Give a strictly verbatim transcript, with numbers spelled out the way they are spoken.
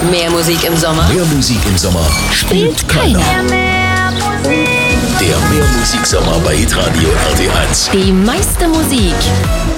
Mehr Musik im Sommer Mehr Musik im Sommer spielt keiner. Der Mehr Musik Sommer bei Hitradio R T eins. Die meiste Musik